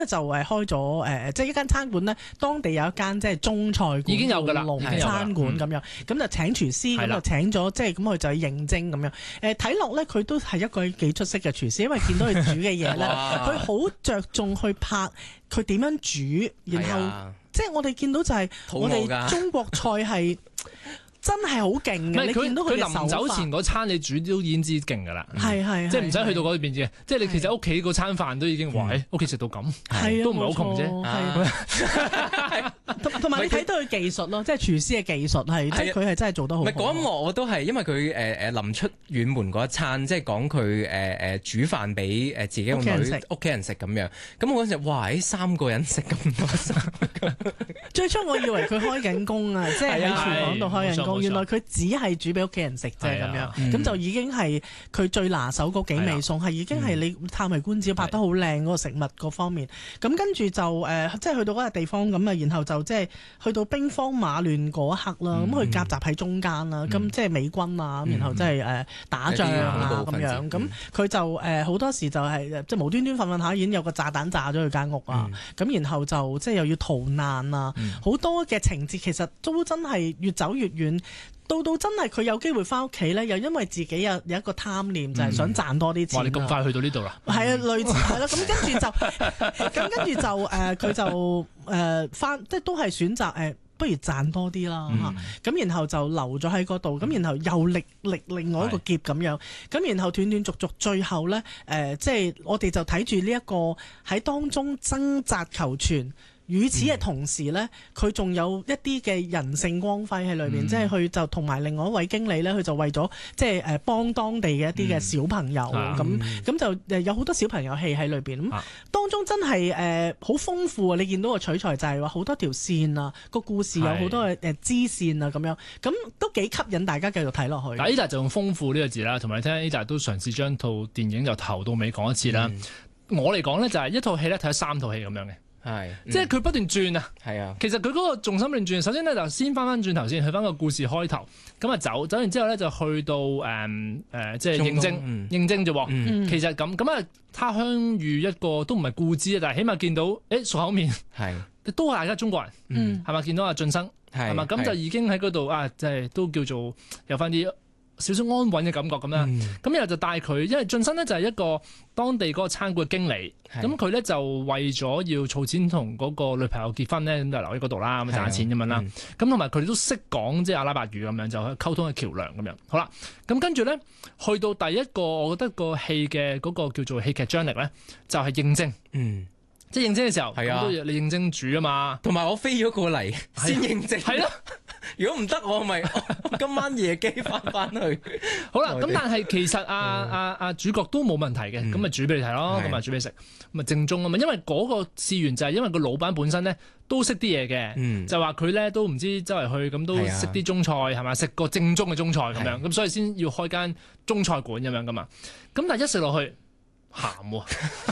就開咗即係一間餐館咧，當地有一間即係中菜館， 已經有㗎啦， 龍餐館咁樣，咁就請廚師，咁就請咗即係咁佢就去應徵咁樣。睇落咧佢都係一個幾出色嘅廚師，因為見到佢煮嘅嘢咧，佢好着重去拍佢點樣煮，然後即係我哋見到就係我哋中國菜係。真係好勁嘅，你見到佢臨走前嗰餐你煮都已經知勁㗎啦，係即係唔使去到嗰邊嘅，即係你其實屋企嗰餐飯都已經話喺屋企食到咁，都唔係好窮啫。同埋你睇到佢技術咯，即係廚師嘅技術係，即係佢係真係做得好。 嗰一幕我都係因為佢臨出遠門嗰一餐，即係講佢煮飯俾自己個女屋企人食咁樣。咁我嗰陣時哇，3個人食咁多餐。 最初我以為佢開緊工啊，即係喺廚房度開緊工。原來佢只係煮俾屋企人食啫咁樣，咁就已經係佢最拿手嗰幾味餸，係已經係你歎為觀止，拍得好靚嗰個食物嗰方面。咁跟住就即係去到嗰個地方咁啊，然後就即係去到兵荒馬亂嗰一刻啦。咁佢夾雜喺中間啦，咁即係美軍啊，然後即係打仗啊咁樣。咁佢就好多時就係即係無端端瞓下已經有個炸彈炸咗佢間屋啊。咁然後就即係又要逃難啊，好多嘅情節其實都真係越走越遠。到真係佢有機會翻屋企咧，又因為自己有一個貪念，就係想賺多啲錢。 哇！你咁快去到呢度啦？ 係啊，類似係咯。咁跟住就佢就翻，即係都係選擇不如賺多啲啦嚇。咁然後就留咗喺嗰度，咁然後又歷另外一個劫咁樣。咁然後斷斷續續，最後咧即係我哋就睇住呢一個喺當中掙扎求存。與此嘅同時咧，佢仲有一啲嘅人性光輝喺裏邊，即係佢就同埋另外一位經理咧，佢就為咗即係幫當地嘅一啲嘅小朋友咁就有好多小朋友戲喺裏邊。咁當中真係好豐富啊！你見到個取材就係話好多條線啊，個故事有好多嘅支線啊咁樣，咁都幾吸引大家繼續睇落去。 但 Ada 就用豐富呢個字啦，同埋你聽 Ada 都嘗試將套電影由頭到尾講一次啦。我嚟講咧就係一套戲咧睇咗3套戲咁樣嘅。即係佢不斷轉啊！其實佢嗰個重心不斷轉。首先咧就先翻轉頭先，去翻個故事開頭，咁啊走完之後咧就去到即係應徵啫喎。其實咁啊，他鄉遇一個都唔係故知啊，但係起碼見到熟口面，都係大家中國人，係嘛？見到阿晉生係嘛？咁就已經喺嗰度啊，即係都叫做有翻啲少少安穩嘅感覺咁啦，咁然後就帶佢，因為晉生咧就係一個當地嗰個餐館嘅經理，咁佢咧就為咗要儲錢同嗰個女朋友結婚咧，咁就留喺嗰度啦，咁賺錢咁樣啦，咁同埋佢哋都識講即係阿拉伯語咁樣，就溝通嘅橋梁咁樣。好啦，咁跟住咧去到第一個，我覺得個戲嘅嗰個叫做戲劇張力咧，就係應徵。即係應徵嘅時候，你應徵煮啊嘛， 同埋我飛咗過嚟先應徵。係咯，如果唔得我咪今晚夜機翻去。 好啦，咁但係其實阿主角都冇問題嘅，咁咪煮俾你睇咯，咁咪煮俾你食，咁咪正宗啊嘛。因為嗰個事源就係因為個老闆本身咧都識啲嘢嘅，就話佢咧都唔知周圍去咁都識啲中菜係咪？食過正宗嘅中菜咁樣，咁所以先要開間中菜館咁樣噶嘛。咁但係一食落去鹹喎。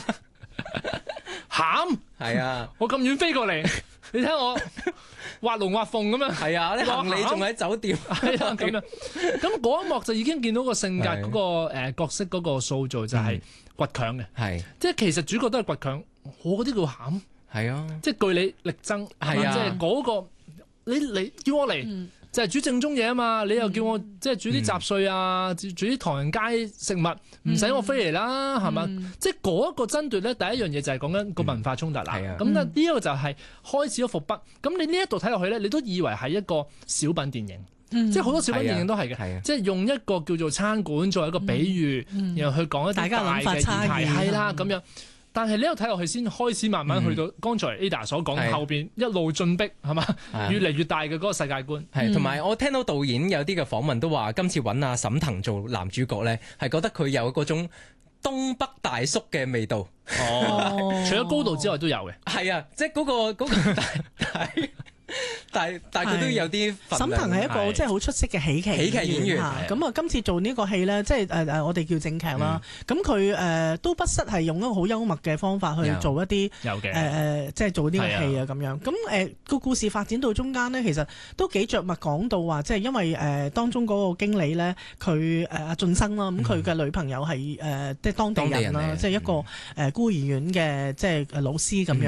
鹹係啊！ 我咁遠飛過嚟，你睇我畫龍畫鳳咁樣。 係啊！啲行李仲喺酒店。 係啊，咁樣。咁嗰一幕就已經見到個性格嗰個角色嗰個塑造就係倔強嘅。係，即係其實主角都係倔強，我嗰啲叫鹹。係啊，即係據理力爭。係啊，即係嗰個你叫我嚟。就係煮正宗嘢啊嘛！你又叫我即係煮啲雜碎啊，煮啲唐人街食物，唔使我飛嚟啦，係嘛？即係嗰一個爭奪咧，第一樣嘢就係講緊個文化衝突啦。咁呢一個就係開始咗伏筆。咁你呢一度睇落去咧，你都以為係一個小品電影，即係好多小品電影都係嘅，即係用一個叫做餐館作為一個比喻，然後去講一啲大嘅議題，係啦咁樣。但係你又睇落去先開始慢慢去到剛才 Ada 所講後邊一路進逼係嘛，越嚟越大嘅嗰個世界觀。 係，同埋我聽到導演有啲嘅訪問都話，今次揾阿沈騰做男主角咧，係覺得佢有嗰種東北大叔嘅味道。除咗高度之外都有嘅。 係啊，即係嗰個大但係佢都有啲沈騰係一個即係好出色嘅喜劇演員嚇。咁啊，今次做呢個戲咧，即係我哋叫正劇啦。咁佢都不失係用一個好幽默嘅方法去做一啲即係做呢個戲啊咁樣。咁個故事發展到中間呢，其實都幾着墨講到話，即係因為當中嗰個經理咧，佢阿晉生啦，咁佢嘅女朋友係即係當地人啦，即係一個孤兒院嘅即係老師咁樣。